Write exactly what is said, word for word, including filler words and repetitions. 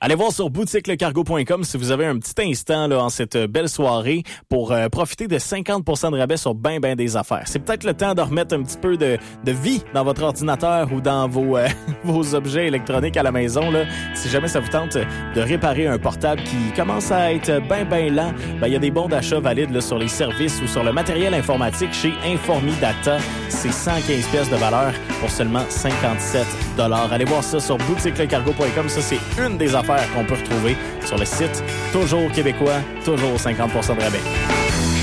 Allez voir sur boutique le cargo point com si vous avez un petit instant là, en cette belle soirée pour euh, profiter de cinquante pour cent de rabais sur ben ben des affaires. C'est peut-être le temps de remettre un petit peu de, de vie dans votre ordinateur ou dans vos, euh, vos objets électroniques à la maison. Là. Si jamais ça vous tente de réparer un portable qui commence à être ben ben lent, ben, il y a des bons d'achat valides là, sur les services ou sur le matériel informatique chez Informidata. C'est cent quinze pièces de valeur pour seulement cinquante-sept dollars. Allez voir ça sur boutique le cargo point com. Ça, c'est une des affaires qu'on peut retrouver sur le site. Toujours québécois, toujours cinquante pour cent de rabais.